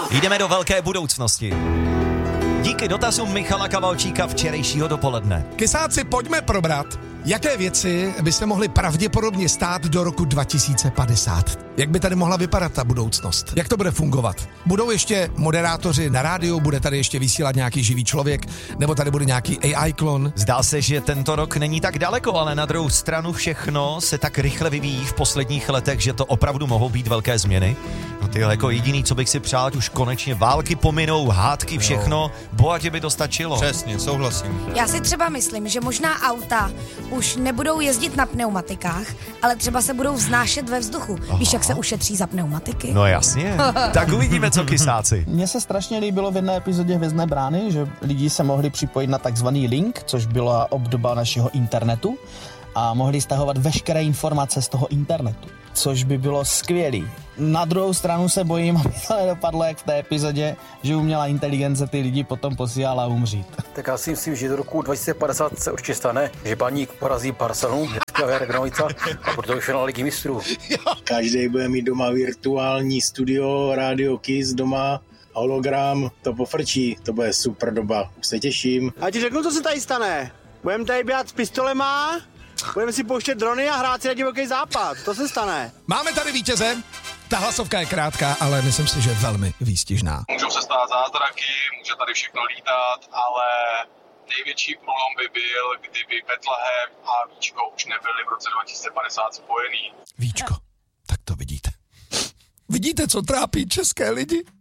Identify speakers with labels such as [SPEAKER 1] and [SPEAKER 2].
[SPEAKER 1] Jdeme do velké budoucnosti. Díky dotazům Michala Kavalčíka včerejšího dopoledne.
[SPEAKER 2] Kysáci, pojďme probrat, jaké věci by se mohly pravděpodobně stát do roku 2050. Jak by tady mohla vypadat ta budoucnost? Jak to bude fungovat? Budou ještě moderátoři na rádiu, bude tady ještě vysílat nějaký živý člověk, nebo tady bude nějaký AI klon?
[SPEAKER 1] Zdá se, že tento rok není tak daleko, ale na druhou stranu všechno se tak rychle vyvíjí v posledních letech, že to opravdu mohou být velké změny. No ty jako jediný, co bych si přál, ať už konečně války pominou, hádky, všechno, bohatě by to stačilo.
[SPEAKER 3] Přesně, souhlasím.
[SPEAKER 4] Já si třeba myslím, že možná auta už nebudou jezdit na pneumatikách, ale třeba se budou vznášet ve vzduchu. Víš, jak se ušetří za pneumatiky?
[SPEAKER 1] No jasně. Tak uvidíme, co kysáci.
[SPEAKER 5] Mně se strašně líbilo v jedné epizodě Hvězdné brány, že lidi se mohli připojit na takzvaný link, což byla obdoba našeho internetu, a mohli stahovat veškeré informace z toho internetu, což by bylo skvělý. Na druhou stranu se bojím, aby to nedopadlo jak v té epizodě, že umělá inteligence ty lidi potom posílala umřít.
[SPEAKER 6] Tak já si myslím, že do roku 2050 se určitě stane, že Baník porazí Barcelonu, Jarek Novica a bude to finále Ligy mistrů.
[SPEAKER 7] Každý bude mít doma virtuální studio, Radio Kiss doma, hologram, to pofrčí, to bude super doba, už se těším.
[SPEAKER 8] A ti řeknu, co se tady stane. Budeme tady běhat s pistolema, budeme si pouštět drony a hrát si na divoký západ, to se stane.
[SPEAKER 2] Máme tady vítěze. Ta hlasovka je krátká, ale myslím si, že velmi výstižná.
[SPEAKER 9] Můžou se stát zázraky, může tady všechno lítat, ale největší problém by byl, kdyby Betlehem a Víčko už nebyly v roce 2050 spojený.
[SPEAKER 2] Víčko, tak to vidíte. Vidíte, co trápí české lidi?